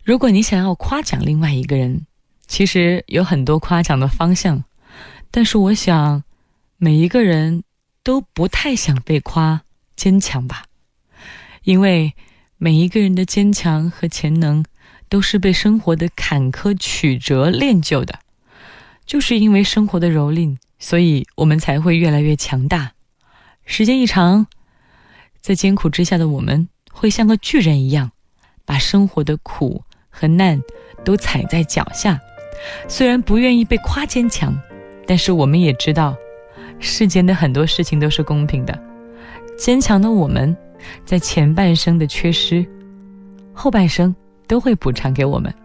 如果你想要夸奖另外一个人，其实有很多夸奖的方向，但是我想每一个人都不太想被夸坚强吧，因为每一个人的坚强和潜能都是被生活的坎坷曲折练就的，就是因为生活的蹂躏，所以我们才会越来越强大。时间一长，在艰苦之下的我们会像个巨人一样，把生活的苦和难都踩在脚下。虽然不愿意被夸坚强，但是我们也知道世间的很多事情都是公平的。坚强的我们在前半生的缺失，后半生都会补偿给我们。